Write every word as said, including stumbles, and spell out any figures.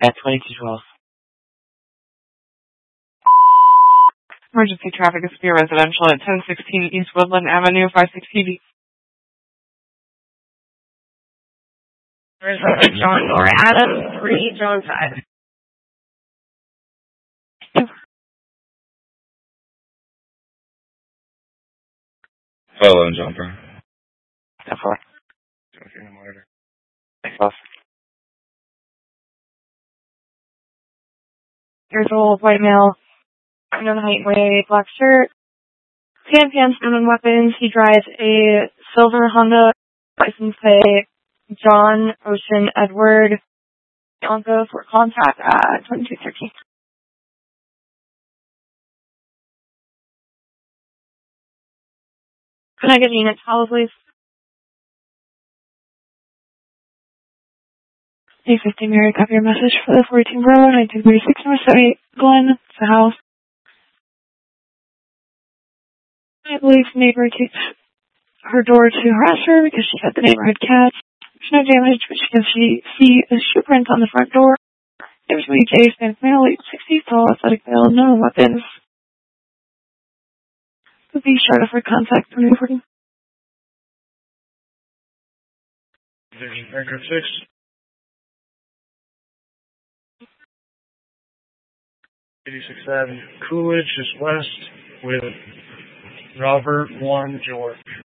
at twenty-two twelve. Emergency traffic is Spear Residential at ten sixteen East Woodland Avenue, five six P D. John Nora Adams, three John five. Hello, John Brown. ten four. Okay, monitor. Thanks, boss. There's a old white male, unknown height, way, black shirt, tan pants, and weapons. He drives a silver Honda, license plate, John Ocean Edward Bianco for contact at twenty-two thirteen. Can I get a unit towel, please? eight fifty Mary, copy your message for the fourteen Bravo, nineteen thirty-six North seventy-eight Glen, it's the house. I believe the neighbor takes her door to harass her because she had the neighborhood cat. There's no damage, but she can see, see a shoe print on the front door. There's J, Hispanic male, eight sixty, tall, athletic male, no weapons. Would be short for contact for reporting. Division Paragraph six. eighty-sixth Avenue, Coolidge is west with Robert one George.